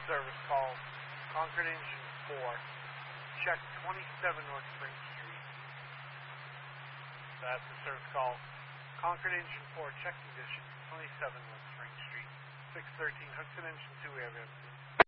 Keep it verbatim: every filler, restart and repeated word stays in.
service call, Concord Engine four, check twenty-seven North Spring Street. That's the service call, Concord Engine four, check condition twenty-seven North Spring Street, six thirteen Hudson Engine two, we have empty.